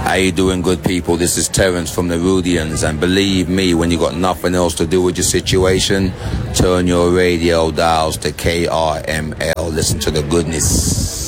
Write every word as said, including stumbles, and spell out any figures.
How you doing, good people? This is Terence from the Rudians, and believe me, when you got nothing else to do with your situation, turn your radio dials to K R M L. Listen to the goodness.